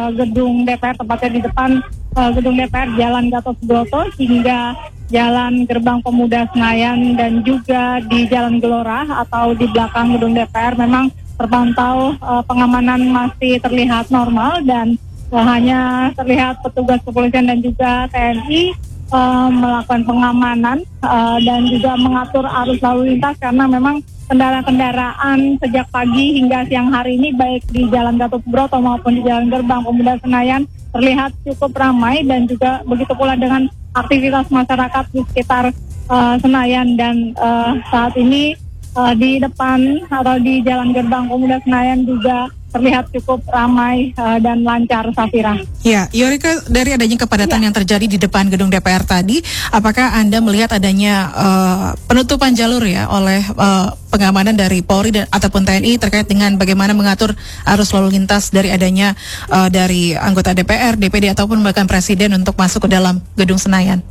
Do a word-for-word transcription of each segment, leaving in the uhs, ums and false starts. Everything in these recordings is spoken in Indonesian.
uh, gedung D P R, tepatnya di depan uh, gedung D P R Jalan Gatot Subroto hingga Jalan Gerbang Pemuda Senayan dan juga di Jalan Gelora atau di belakang gedung D P R memang terpantau uh, pengamanan masih terlihat normal dan uh, hanya terlihat petugas kepolisian dan juga T N I uh, melakukan pengamanan uh, dan juga mengatur arus lalu lintas karena memang kendaraan-kendaraan sejak pagi hingga siang hari ini baik di Jalan Gatot Subroto maupun di Jalan Gerbang Pemuda Senayan terlihat cukup ramai dan juga begitu pula dengan aktivitas masyarakat di sekitar uh, Senayan dan uh, saat ini uh, di depan atau di Jalan Gerbang Pemuda Senayan juga terlihat cukup ramai uh, dan lancar, Safira. Ya, Yorika, dari adanya kepadatan ya. yang terjadi di depan gedung D P R tadi, apakah Anda melihat adanya uh, penutupan jalur ya oleh uh, pengamanan dari Polri dan ataupun T N I terkait dengan bagaimana mengatur arus lalu lintas dari adanya uh, dari anggota D P R, D P D ataupun bahkan Presiden untuk masuk ke dalam gedung Senayan?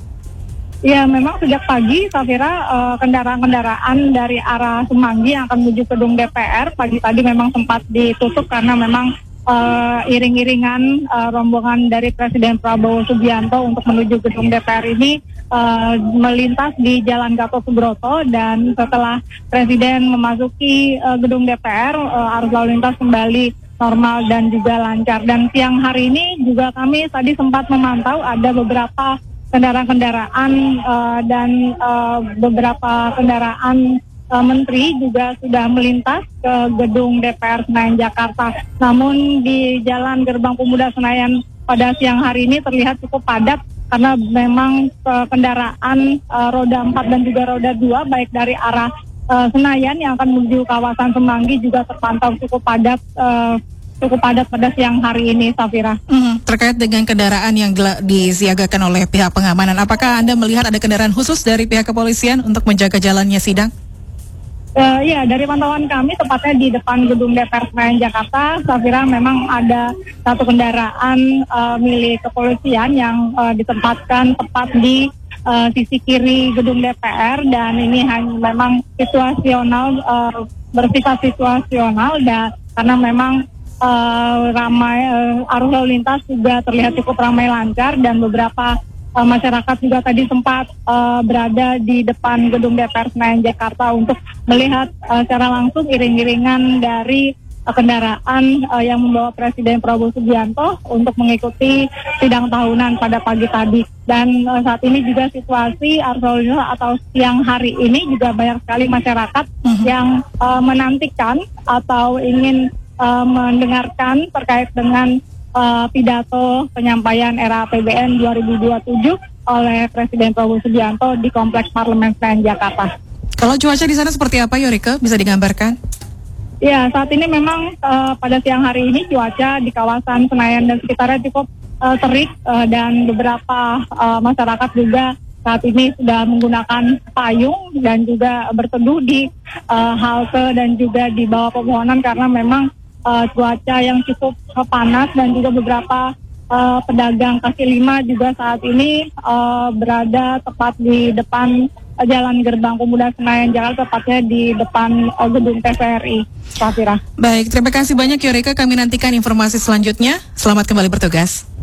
Ya, memang sejak pagi, Safira, uh, kendaraan-kendaraan dari arah Semanggi yang akan menuju gedung D P R pagi tadi memang sempat ditutup karena memang uh, iring-iringan uh, rombongan dari Presiden Prabowo Subianto untuk menuju gedung D P R ini uh, melintas di Jalan Gatot Subroto dan setelah Presiden memasuki uh, gedung D P R, uh, arus lalu lintas kembali normal dan juga lancar. Dan siang hari ini juga kami tadi sempat memantau ada beberapa kendaraan-kendaraan uh, dan uh, beberapa kendaraan uh, menteri juga sudah melintas ke gedung D P R Senayan Jakarta. Namun di Jalan Gerbang Pemuda Senayan pada siang hari ini terlihat cukup padat karena memang uh, kendaraan uh, roda empat dan juga roda dua baik dari arah uh, Senayan yang akan menuju kawasan Semanggi juga terpantau cukup padat uh, cukup padat pada siang hari ini, Safira. Hmm, terkait dengan kendaraan yang disiagakan oleh pihak pengamanan, apakah Anda melihat ada kendaraan khusus dari pihak kepolisian untuk menjaga jalannya sidang? Uh, ya, dari pantauan kami, tepatnya di depan gedung D P R Senayan Jakarta, Safira, memang ada satu kendaraan uh, milik kepolisian yang uh, ditempatkan tepat di uh, sisi kiri gedung D P R dan ini hanya memang situasional, uh, bersifat situasional dan karena memang Uh, ramai uh, arus lalu lintas juga terlihat cukup ramai lancar dan beberapa uh, masyarakat juga tadi sempat uh, berada di depan gedung D P R Senayan Jakarta untuk melihat uh, secara langsung iring-iringan dari uh, kendaraan uh, yang membawa Presiden Prabowo Subianto untuk mengikuti sidang tahunan pada pagi tadi. Dan uh, saat ini juga situasi arus lalu lintas atau siang hari ini juga banyak sekali masyarakat uh-huh. yang uh, menantikan atau ingin Uh, mendengarkan terkait dengan uh, pidato penyampaian R A P B N dua ribu dua puluh tujuh oleh Presiden Prabowo Subianto di Kompleks Parlemen Senayan Jakarta. Kalau cuaca di sana seperti apa, Yorike? Bisa digambarkan? Ya, saat ini memang uh, pada siang hari ini cuaca di kawasan Senayan dan sekitarnya cukup uh, terik uh, dan beberapa uh, masyarakat juga saat ini sudah menggunakan payung dan juga berteduh di uh, halte dan juga di bawah pepohonan karena memang Uh, cuaca yang cukup uh, panas dan juga beberapa uh, pedagang kaki lima juga saat ini uh, berada tepat di depan uh, Jalan Gerbang Pemuda Senayan Jakarta, tepatnya di depan uh, gedung T V R I, Safira. Baik, terima kasih banyak Yorika, kami nantikan informasi selanjutnya. Selamat kembali bertugas.